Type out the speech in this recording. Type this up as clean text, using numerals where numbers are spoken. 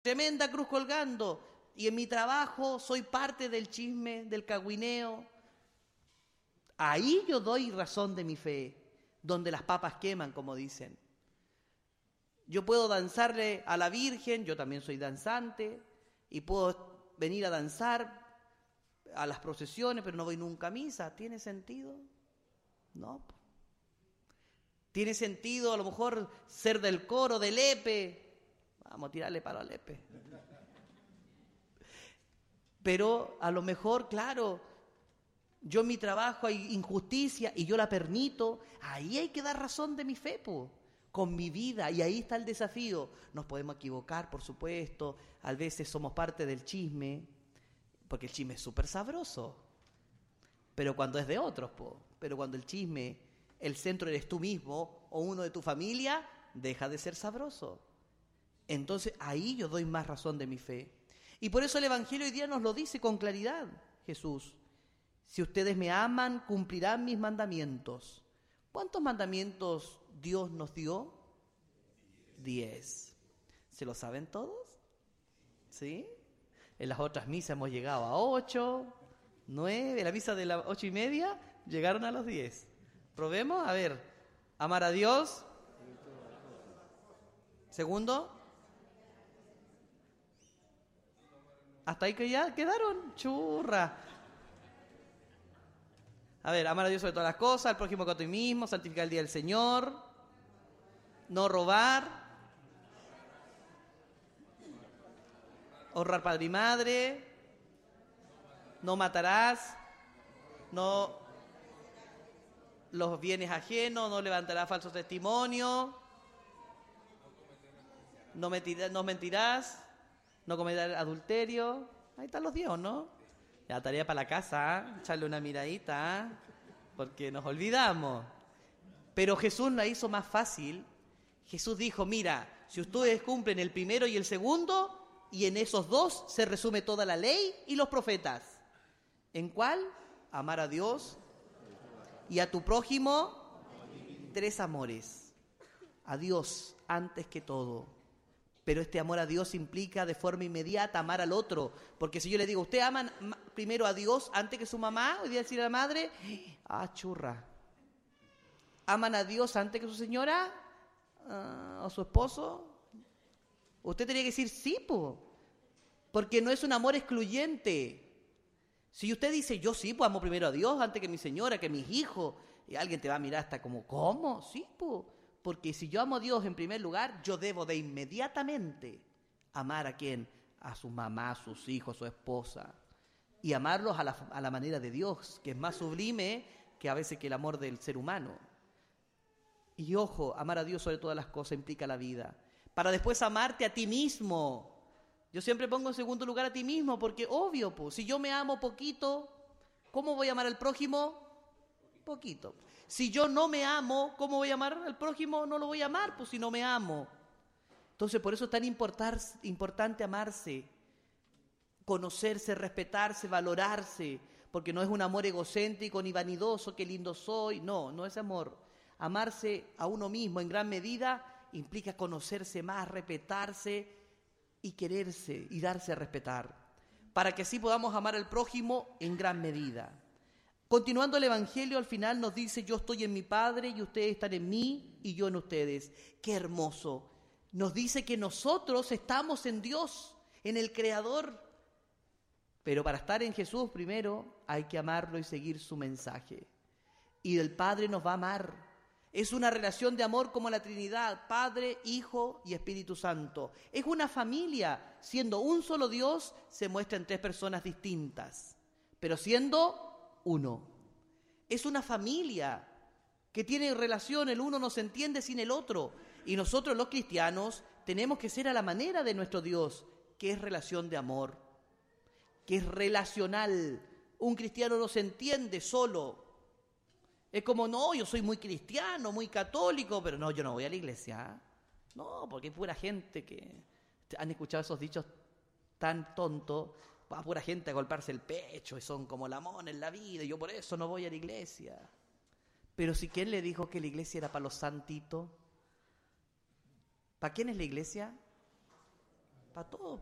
tremenda cruz colgando, y en mi trabajo soy parte del chisme, del cagüineo. Ahí yo doy razón de mi fe, donde las papas queman, como dicen. Yo puedo danzarle a la Virgen, yo también soy danzante, y puedo venir a danzar a las procesiones, pero no voy nunca a misa. ¿Tiene sentido? No. ¿Tiene sentido a lo mejor ser del coro, del EPE? Vamos a tirarle palo al EPE. Pero a lo mejor, claro, yo en mi trabajo hay injusticia y yo la permito. Ahí hay que dar razón de mi fe, po, con mi vida. Y ahí está el desafío. Nos podemos equivocar, por supuesto. A veces somos parte del chisme, porque el chisme es súper sabroso. Pero cuando es de otros, po. Pero cuando el chisme, el centro eres tú mismo o uno de tu familia, deja de ser sabroso. Entonces ahí yo doy más razón de mi fe. Y por eso el Evangelio hoy día nos lo dice con claridad, Jesús. Si ustedes me aman, cumplirán mis mandamientos. ¿Cuántos mandamientos Dios nos dio? 10. ¿Se lo saben todos? ¿Sí? En las otras misas hemos llegado a 8, 9. En la misa de las 8:30 llegaron a los 10. Probemos, a ver. Amar a Dios. Segundo. Hasta ahí que ya quedaron. Churra. A ver, amar a Dios sobre todas las cosas, al prójimo como a ti mismo, santificar el día del Señor, no robar, honrar padre y madre, no matarás, no los bienes ajenos, no levantarás falsos testimonios, no mentirás, no cometerás adulterio. Ahí están los 10, ¿no? La tarea para la casa, ¿eh? Echarle una miradita, ¿eh? Porque nos olvidamos. Pero Jesús la hizo más fácil. Jesús dijo, mira, si ustedes cumplen el primero y el segundo, y en esos dos se resume toda la ley y los profetas. ¿En cuál? Amar a Dios y a tu prójimo, 3 amores. A Dios antes que todo. Pero este amor a Dios implica de forma inmediata amar al otro. Porque si yo le digo, ¿usted ama primero a Dios antes que su mamá? Hoy día decir a la madre, churra. ¿Aman a Dios antes que su señora? ¿O su esposo? Usted tenía que decir sí, po. Porque no es un amor excluyente. Si usted dice, yo sí, pues amo primero a Dios antes que mi señora, que mis hijos, y alguien te va a mirar hasta como, ¿cómo? Sí, pues. Porque si yo amo a Dios en primer lugar, yo debo de inmediatamente amar a quién, a su mamá, a sus hijos, a su esposa. Y amarlos a la manera de Dios, que es más sublime que a veces que el amor del ser humano. Y ojo, amar a Dios sobre todas las cosas implica la vida. Para después amarte a ti mismo. Yo siempre pongo en segundo lugar a ti mismo, porque obvio, pues, si yo me amo poquito, ¿cómo voy a amar al prójimo? Poquito. Si yo no me amo, ¿cómo voy a amar al prójimo? No lo voy a amar, pues si no me amo. Entonces, por eso es tan importante amarse, conocerse, respetarse, valorarse, porque no es un amor egocéntrico ni vanidoso, qué lindo soy. No, no es amor. Amarse a uno mismo en gran medida implica conocerse más, respetarse y quererse y darse a respetar, para que así podamos amar al prójimo en gran medida. Continuando el Evangelio, al final nos dice, yo estoy en mi Padre y ustedes están en mí y yo en ustedes. ¡Qué hermoso! Nos dice que nosotros estamos en Dios, en el Creador. Pero para estar en Jesús primero hay que amarlo y seguir su mensaje. Y el Padre nos va a amar. Es una relación de amor como la Trinidad, Padre, Hijo y Espíritu Santo. Es una familia. Siendo un solo Dios, se muestra en 3 personas distintas. Pero siendo uno. Es una familia que tiene relación, el uno no se entiende sin el otro. Y nosotros los cristianos tenemos que ser a la manera de nuestro Dios, que es relación de amor, que es relacional. Un cristiano no se entiende solo. Es como, no, yo soy muy cristiano, muy católico, pero no, yo no voy a la iglesia. No, porque hay pura gente que... ¿Han escuchado esos dichos tan tontos? Va pura gente a golpearse el pecho y son como lamones en la vida y yo por eso no voy a la iglesia. Pero si ¿quién le dijo que la iglesia era para los santitos? ¿Para quién es la iglesia? Para todo.